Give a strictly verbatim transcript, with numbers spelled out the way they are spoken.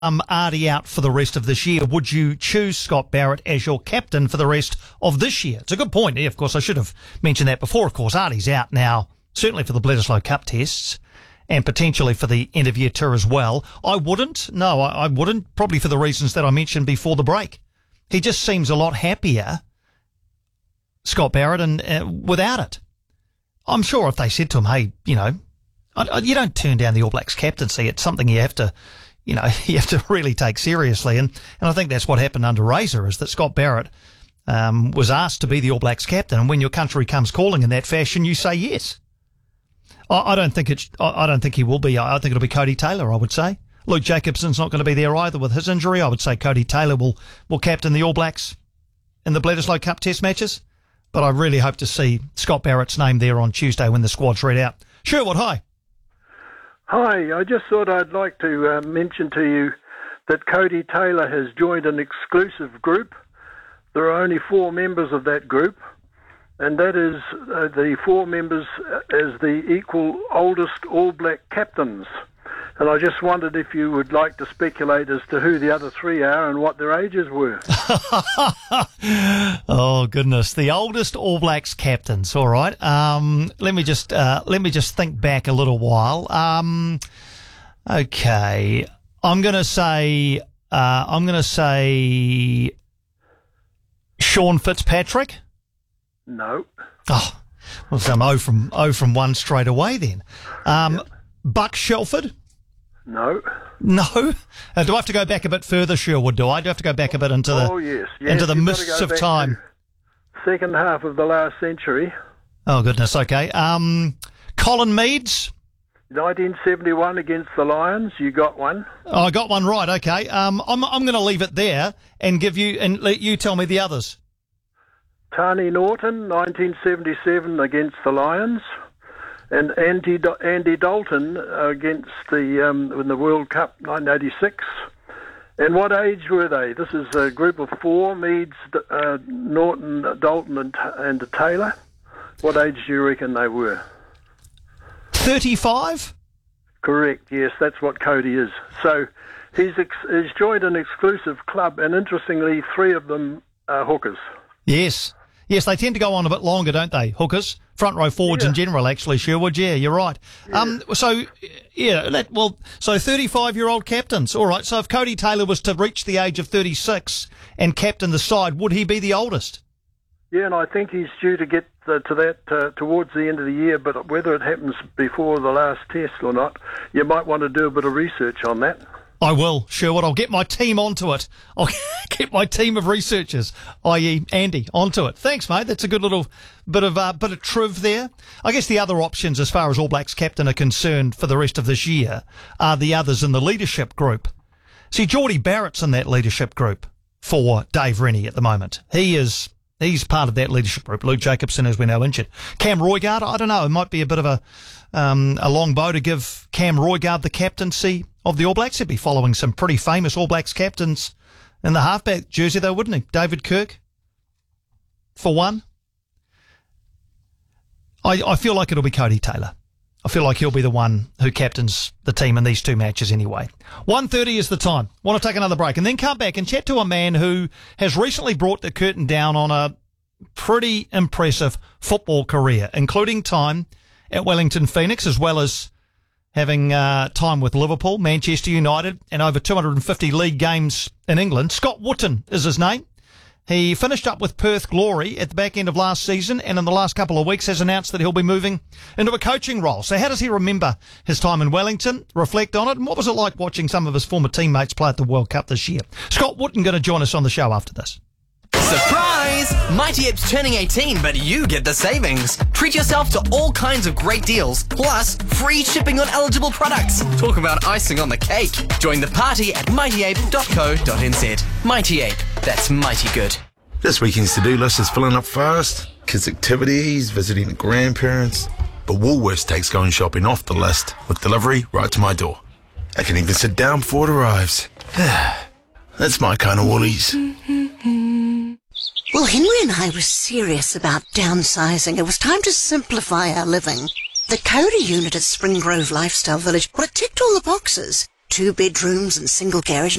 um, Ardie out for the rest of this year, would you choose Scott Barrett as your captain for the rest of this year? It's a good point. Yeah, of course, I should have mentioned that before. Of course, Ardie's out now, certainly for the Bledisloe Cup tests and potentially for the end of year tour as well. I wouldn't. No, I, I wouldn't, probably for the reasons that I mentioned before the break. He just seems a lot happier, Scott Barrett, and uh, without it. I'm sure if they said to him, hey, you know, I, I, you don't turn down the All Blacks captaincy. It's something you have to, you know, you have to really take seriously. And, and I think that's what happened under Razor, is that Scott Barrett um, was asked to be the All Blacks captain. And when your country comes calling in that fashion, you say yes. I, I don't think it's, I, I don't think he will be. I, I think it'll be Cody Taylor, I would say. Luke Jacobson's not going to be there either with his injury. I would say Cody Taylor will, will captain the All Blacks in the Bledisloe Cup test matches. But I really hope to see Scott Barrett's name there on Tuesday when the squad's read out. Sherwood, hi. Hi, I just thought I'd like to uh, mention to you that Cody Taylor has joined an exclusive group. There are only four members of that group, and that is uh, the four members as the equal oldest All Black captains. And I just wondered if you would like to speculate as to who the other three are and what their ages were. Oh goodness, the oldest All Blacks captains. All right. Um, let me just uh, let me just think back a little while. Um, okay, I'm going to say uh, I'm going to say Sean Fitzpatrick. No. Oh, well, so I'm oh from oh from one straight away then. Um, yep. Buck Shelford. No. No? Uh, do I have to go back a bit further, Sherwood, do I? Do I have to go back a bit into the, oh, yes. Yes, into the you've mists got to go of back time? to second half of the last century. Oh, goodness, okay. Um, Colin Meads? nineteen seventy-one against the Lions, you got one. Oh, I got one right, okay. Um, I'm, I'm going to leave it there and give you, and let you tell me the others. Tani Norton, nineteen seventy-seven against the Lions. And Andy, Andy Dalton against the um, in the World Cup nineteen eighty-six. And what age were they? This is a group of four: Meads, uh, Norton, Dalton, and, and Taylor. What age do you reckon they were? thirty-five. Correct. Yes, that's what Cody is. So he's ex- he's joined an exclusive club, and interestingly, three of them are hookers. Yes. Yes, they tend to go on a bit longer, don't they? Hookers, front row forwards yeah. in general, actually, Sherwood. Yeah, you're right. Yeah. Um, so, yeah, that, well, so thirty-five-year-old captains. All right. So if Cody Taylor was to reach the age of thirty-six and captain the side, would he be the oldest? Yeah, and I think he's due to get uh, to that uh, towards the end of the year. But whether it happens before the last test or not, you might want to do a bit of research on that. I will, Sherwood. I'll get my team onto it. I'll get my team of researchers, that is. Andy, onto it. Thanks, mate. That's a good little bit of uh, bit of triv there. I guess the other options, as far as All Blacks captain are concerned for the rest of this year, are the others in the leadership group. See, Geordie Barrett's in that leadership group for Dave Rennie at the moment. He is... He's part of that leadership group. Luke Jacobson, as we know, injured. Cam Roigard, I don't know. It might be a bit of a um, a long bow to give Cam Roigard the captaincy of the All Blacks. He'd be following some pretty famous All Blacks captains in the halfback jersey, though, wouldn't he? David Kirk, for one. I, I feel like it'll be Cody Taylor. I feel like he'll be the one who captains the team in these two matches anyway. one thirty is the time. Want to take another break and then come back and chat to a man who has recently brought the curtain down on a pretty impressive football career, including time at Wellington Phoenix, as well as having uh, time with Liverpool, Manchester United, and over two hundred fifty league games in England. Scott Wootton is his name. He finished up with Perth Glory at the back end of last season, and in the last couple of weeks has announced that he'll be moving into a coaching role. So how does he remember his time in Wellington, reflect on it, and what was it like watching some of his former teammates play at the World Cup this year? Scott Wootton going to join us on the show after this. Surprise! Mighty Apes turning eighteen, but you get the savings. Treat yourself to all kinds of great deals, plus free shipping on eligible products. Talk about icing on the cake. Join the party at mighty ape dot co dot n z. Mighty Ape, that's mighty good. This weekend's to-do list is filling up fast. Kids' activities, visiting the grandparents. But Woolworths takes going shopping off the list with delivery right to my door. I can even sit down before it arrives. That's my kind of Woolies. Well, Henry and I were serious about downsizing. It was time to simplify our living. The Cody unit at Spring Grove Lifestyle Village, well, it ticked all the boxes. two bedrooms and single garage.